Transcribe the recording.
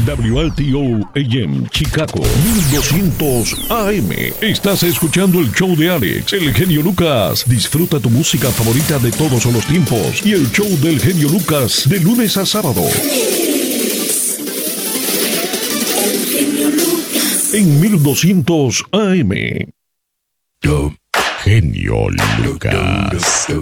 WLTO AM Chicago 1200 AM. Estás escuchando el show de Alex, el genio Lucas. Disfruta tu música favorita de todos los tiempos y el show del genio Lucas de lunes a sábado. En 1200 AM. Genio Lucas.